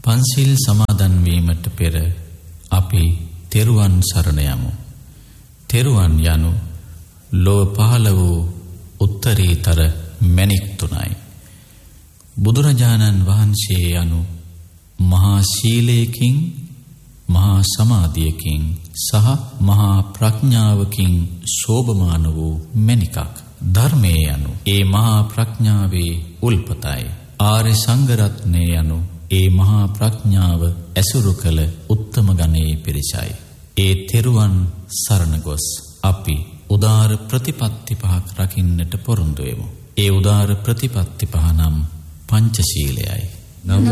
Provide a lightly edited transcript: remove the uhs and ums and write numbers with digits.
පන්සිල් සමාදන් වීමට පෙර අපි තෙරුවන් සරණ යමු. තෙරුවන් යනු ලොව පහළ වූ උත්තරීතර මැණික් තුනයි. බුදුරජාණන් වහන්සේ යනු මහා සීලයකින්, මහා සමාධියකින් සහ මහා ප්‍රඥාවකින් शोभमान වූ මැණිකක්. ධර්මයේ යනු ඒ මහා ප්‍රඥාවේ උල්පතයි. ආර්ය සංඝ රත්නය යනු ඒ මහා ප්‍රඥාව ඇසුරු කළ උත්තම ගණයේ පිරිසයි. ඒ තෙරුවන් සරණ ගොස් අපි උදාර ප්‍රතිපත්ති පහක් රකින්නට පොරොන්දු වෙමු. ඒ උදාර ප්‍රතිපත්ති පහ නම් පංචශීලයයි.